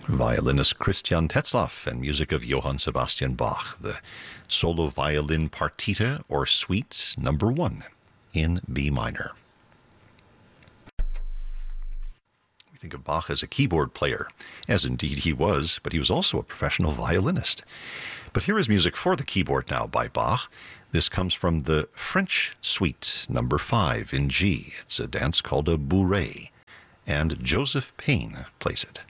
Violinist Christian Tetzlaff and music of Johann Sebastian Bach, the solo violin partita or suite number 1 in B minor. We think of Bach as a keyboard player, as indeed he was, but he was also a professional violinist. But here is music for the keyboard now by Bach. This comes from the French Suite number 5 in G. It's a dance called a bourrée, and Joseph Payne plays it.